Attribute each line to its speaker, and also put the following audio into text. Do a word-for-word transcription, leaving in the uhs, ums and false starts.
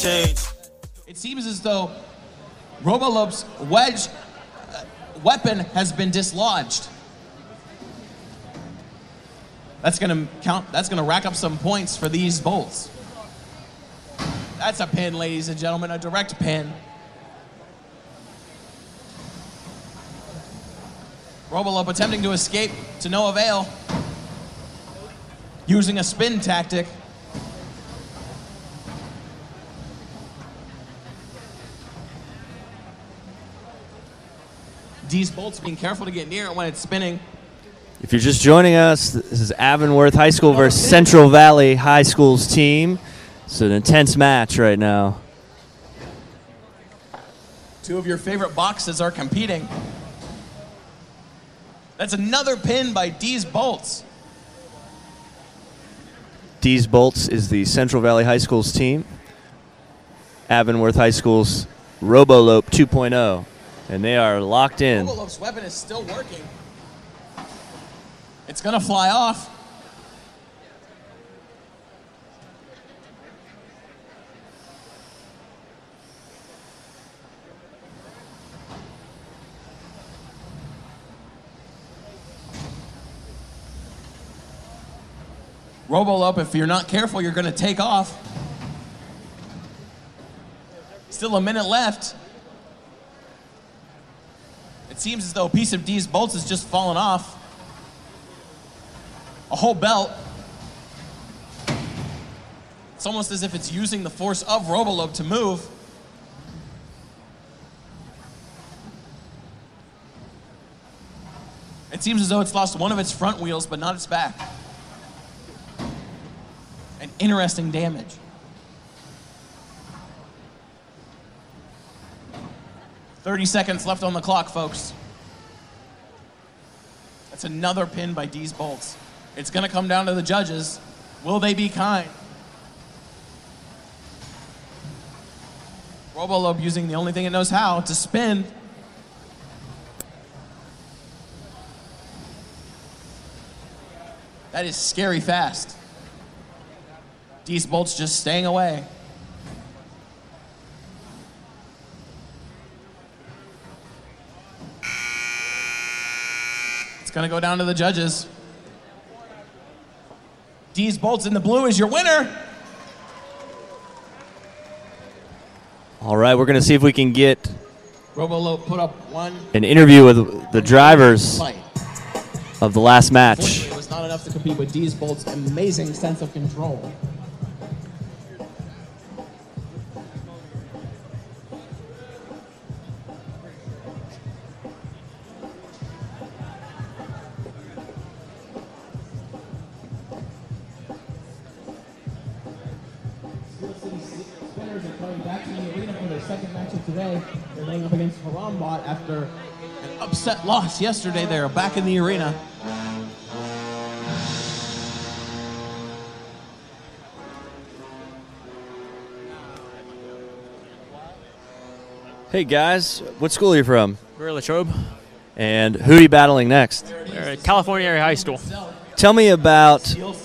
Speaker 1: change.
Speaker 2: It seems as though Robolope's wedge uh, weapon has been dislodged. That's gonna count. That's gonna rack up some points for these bolts. That's a pin, ladies and gentlemen, a direct pin. Robolope attempting to escape to no avail, using a spin tactic. These bolts being careful to get near it when it's spinning.
Speaker 3: If you're just joining us, this is Avonworth High School versus Central Valley High School's team. It's an intense match right now.
Speaker 2: Two of your favorite boxes are competing. That's another pin by D's Bolts.
Speaker 3: D's Bolts is the Central Valley High School's team. Avonworth High School's Robolope two point oh. And they are locked in.
Speaker 2: Robolope's weapon is still working. It's gonna fly off. Robolope, if you're not careful, you're gonna take off. Still a minute left. It seems as though a piece of D's Bolts has just fallen off. A whole belt. It's almost as if it's using the force of Robolope to move. It seems as though it's lost one of its front wheels, but not its back. An interesting damage. thirty seconds left on the clock, folks. That's another pin by D's Bolts. It's gonna come down to the judges. Will they be kind? Robolope using the only thing it knows how, to spin. That is scary fast. D's Bolts just staying away. It's gonna go down to the judges. D's Bolts in the blue is your winner.
Speaker 3: All right, we're going to see if we can get
Speaker 2: Robolope put up one.
Speaker 3: an interview with the drivers
Speaker 2: Fight.
Speaker 3: of the last match.
Speaker 2: Unfortunately, it was not enough to compete with D's Bolts' amazing sense of control. Second matchup today, they're laying up against Harambot after an upset loss yesterday. They're back in the arena.
Speaker 3: Hey guys, what school are you from?
Speaker 4: We're Latrobe.
Speaker 3: And who are you battling next?
Speaker 4: We're at California Area High School.
Speaker 3: Tell me about